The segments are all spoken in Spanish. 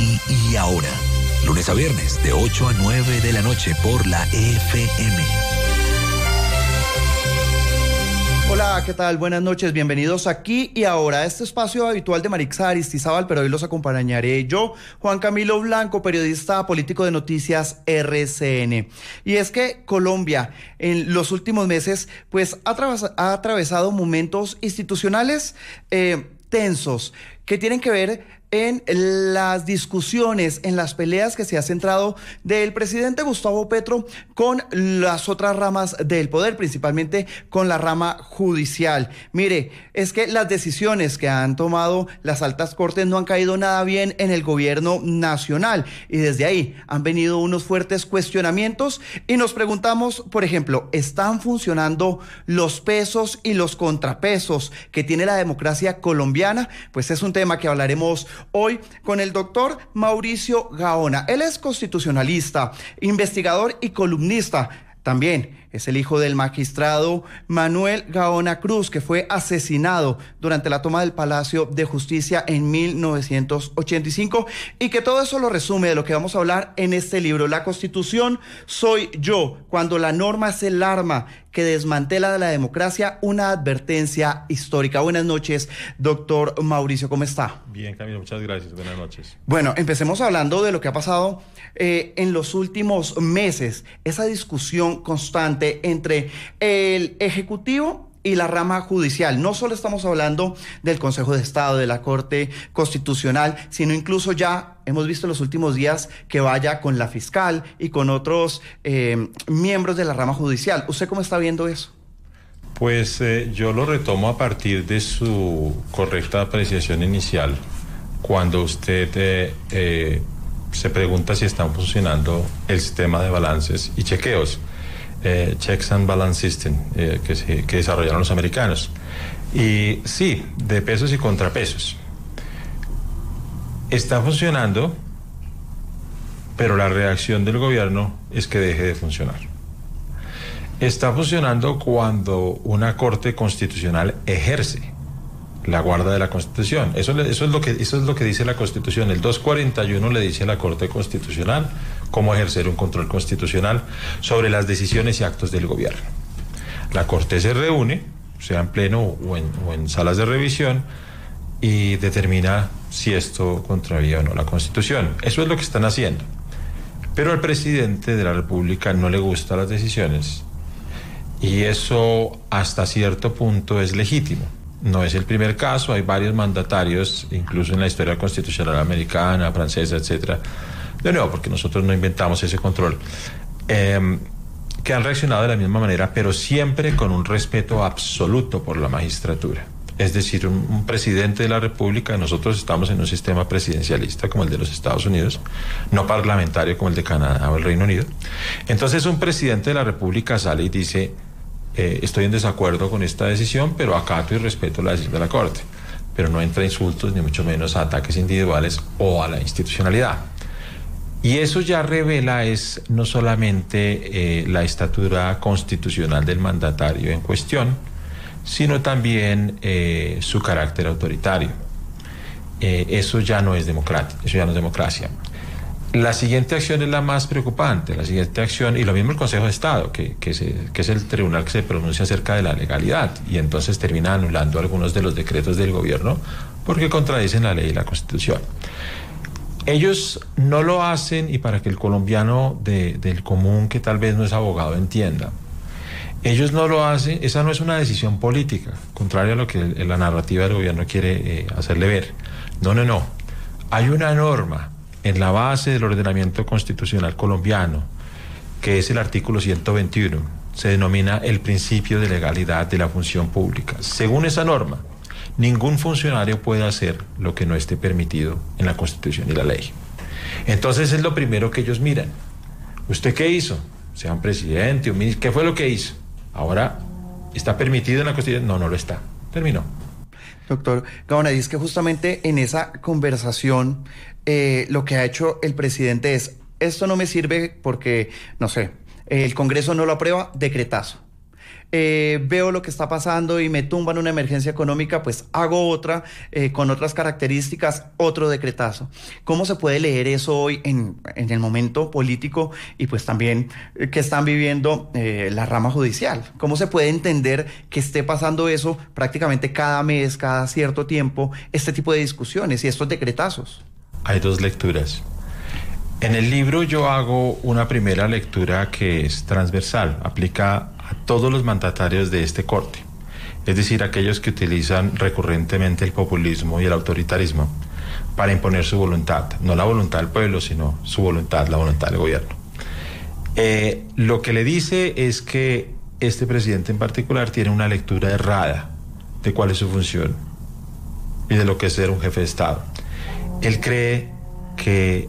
Aquí y Ahora. Lunes a viernes de 8 a 9 de la noche por la FM. Hola, ¿qué tal? Buenas noches, bienvenidos Aquí y Ahora, a este espacio habitual de Marixa Aristizábal, pero hoy los acompañaré yo, Juan Camilo Blanco, periodista político de Noticias RCN. Y es que Colombia en los últimos meses pues ha atravesado momentos institucionales tensos que tienen que ver en las discusiones, en las peleas que se ha centrado del presidente Gustavo Petro con las otras ramas del poder, principalmente con la rama judicial. Mire, es que las decisiones que han tomado las altas cortes no han caído nada bien en el gobierno nacional y desde ahí han venido unos fuertes cuestionamientos y nos preguntamos, por ejemplo, ¿están funcionando los pesos y los contrapesos que tiene la democracia colombiana? Pues es un tema que hablaremos hoy con el doctor Mauricio Gaona. Él es constitucionalista, investigador y columnista. También es el hijo del magistrado Manuel Gaona Cruz, que fue asesinado durante la toma del Palacio de Justicia en 1985, y que todo eso lo resume de lo que vamos a hablar en este libro. La Constitución soy yo, cuando la norma es el arma que desmantela de la democracia, una advertencia histórica. Buenas noches, doctor Mauricio, ¿cómo está? Bien, Camilo, muchas gracias, buenas noches. Bueno, empecemos hablando de lo que ha pasado en los últimos meses, esa discusión constante entre el Ejecutivo y la rama judicial. No solo estamos hablando del Consejo de Estado, de la Corte Constitucional, sino incluso ya hemos visto en los últimos días que vaya con la fiscal y con otros miembros de la rama judicial. ¿Usted cómo está viendo eso? Pues yo lo retomo a partir de su correcta apreciación inicial, cuando usted se pregunta si están funcionando el sistema de balances y chequeos. Checks and Balance System, que desarrollaron los americanos. Y sí, de pesos y contrapesos. Está funcionando, pero la reacción del gobierno es que deje de funcionar. Está funcionando cuando una Corte Constitucional ejerce la guarda de la Constitución. Eso es lo que dice la Constitución. El 241 le dice a la Corte Constitucional cómo ejercer un control constitucional sobre las decisiones y actos del gobierno. La Corte se reúne, sea en pleno o en salas de revisión, y determina si esto contraría o no la Constitución. Eso es lo que están haciendo. Pero al presidente de la República no le gustan las decisiones, y eso hasta cierto punto es legítimo. No es el primer caso, hay varios mandatarios, incluso en la historia constitucional americana, francesa, etcétera, de nuevo, porque nosotros no inventamos ese control, que han reaccionado de la misma manera, pero siempre con un respeto absoluto por la magistratura. Es decir, un presidente de la República, nosotros estamos en un sistema presidencialista como el de los Estados Unidos, no parlamentario como el de Canadá o el Reino Unido. Entonces un presidente de la República sale y dice: estoy en desacuerdo con esta decisión, pero acato y respeto la decisión de la Corte. Pero no entra a insultos, ni mucho menos a ataques individuales o a la institucionalidad. Y eso ya revela no solamente la estatura constitucional del mandatario en cuestión, sino también su carácter autoritario. Eso ya no es democrático, eso ya no es democracia. La siguiente acción es la más preocupante, la siguiente acción, y lo mismo el Consejo de Estado, que es el tribunal que se pronuncia acerca de la legalidad, y entonces termina anulando algunos de los decretos del gobierno porque contradicen la ley y la Constitución. Ellos no lo hacen, y para que el colombiano del común, que tal vez no es abogado, entienda, ellos no lo hacen, esa no es una decisión política, contrario a lo que la narrativa del gobierno quiere hacerle ver. No. Hay una norma en la base del ordenamiento constitucional colombiano, que es el artículo 121, se denomina el principio de legalidad de la función pública. Según esa norma, ningún funcionario puede hacer lo que no esté permitido en la Constitución y la ley. Entonces es lo primero que ellos miran. ¿Usted qué hizo? Sea un presidente, un ministro, ¿qué fue lo que hizo? Ahora, ¿está permitido en la Constitución? No lo está. Terminó. Doctor Gaona, y es que justamente en esa conversación lo que ha hecho el presidente es: esto no me sirve porque, no sé, el Congreso no lo aprueba, decretazo. veo lo que está pasando y me tumban una emergencia económica, pues hago otra con otras características, otro decretazo. ¿Cómo se puede leer eso hoy en el momento político y pues también que están viviendo la rama judicial? ¿Cómo se puede entender que esté pasando eso prácticamente cada mes, cada cierto tiempo, este tipo de discusiones y estos decretazos? Hay dos lecturas. En el libro yo hago una primera lectura que es transversal, aplica a todos los mandatarios de este corte, es decir, aquellos que utilizan recurrentemente el populismo y el autoritarismo para imponer su voluntad, no la voluntad del pueblo, sino su voluntad, la voluntad del gobierno. Lo que le dice es que este presidente en particular tiene una lectura errada de cuál es su función y de lo que es ser un jefe de Estado. Él cree que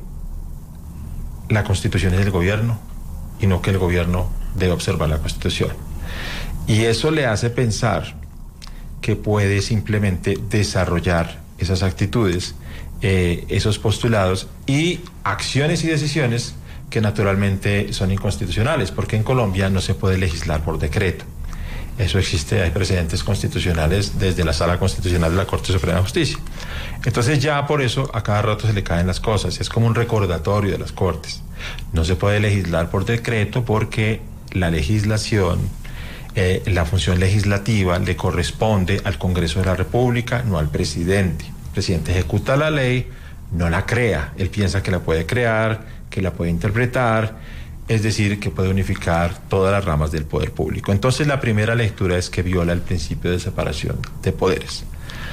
la Constitución es del gobierno y no que el gobierno debe observar la Constitución. Y eso le hace pensar que puede simplemente desarrollar esas actitudes, esos postulados y acciones y decisiones que naturalmente son inconstitucionales, porque en Colombia no se puede legislar por decreto. Eso existe, hay precedentes constitucionales desde la Sala Constitucional de la Corte Suprema de Justicia. Entonces ya por eso a cada rato se le caen las cosas, es como un recordatorio de las Cortes. No se puede legislar por decreto porque la legislación, la función legislativa le corresponde al Congreso de la República, no al presidente. El presidente ejecuta la ley, no la crea, él piensa que la puede crear, que la puede interpretar, es decir, que puede unificar todas las ramas del poder público. Entonces la primera lectura es que viola el principio de separación de poderes.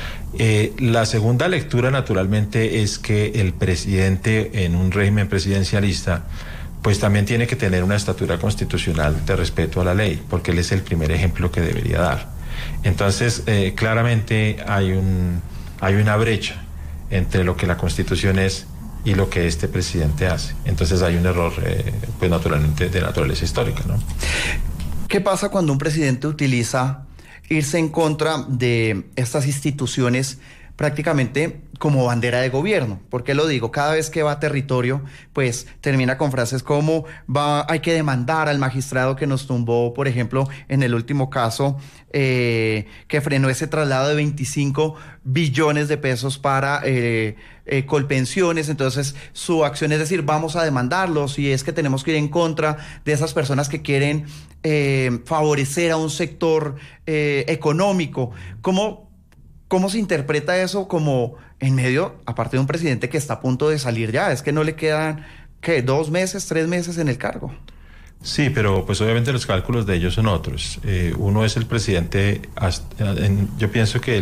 La segunda lectura naturalmente es que el presidente en un régimen presidencialista pues también tiene que tener una estatura constitucional de respeto a la ley, porque él es el primer ejemplo que debería dar. Entonces claramente hay una brecha entre lo que la Constitución es y lo que este presidente hace. Entonces hay un error, pues naturalmente de naturaleza histórica, ¿no? ¿Qué pasa cuando un presidente utiliza irse en contra de estas instituciones prácticamente como bandera de gobierno? ¿Por qué lo digo? Cada vez que va a territorio, pues termina con frases como hay que demandar al magistrado que nos tumbó, por ejemplo, en el último caso, que frenó ese traslado de 25 billones de pesos para Colpensiones. Entonces su acción es decir, vamos a demandarlos y es que tenemos que ir en contra de esas personas que quieren favorecer a un sector económico. ¿Cómo se interpreta eso como en medio, aparte de un presidente que está a punto de salir ya? Es que no le quedan, ¿qué? 2 meses, 3 meses en el cargo. Sí, pero pues obviamente los cálculos de ellos son otros. Uno es el presidente, yo pienso que